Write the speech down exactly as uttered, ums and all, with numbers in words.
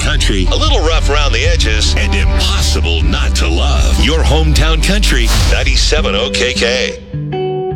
country, A little rough around the edges. and impossible not to love. Your hometown country, ninety-seven O K K.